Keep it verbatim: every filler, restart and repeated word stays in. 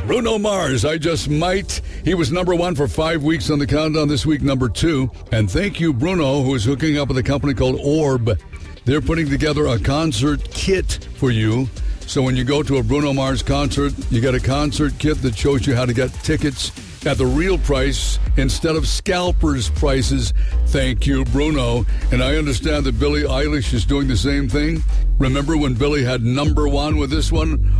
Bruno Mars, I Just Might. He was number one for five weeks on the countdown, this week number two. And thank you, Bruno, who is hooking up with a company called Orb. They're putting together a concert kit for you. So when you go to a Bruno Mars concert, you get a concert kit that shows you how to get tickets at the real price instead of scalpers' prices. Thank you, Bruno. And I understand that Billie Eilish is doing the same thing. Remember when Billie had number one with this one?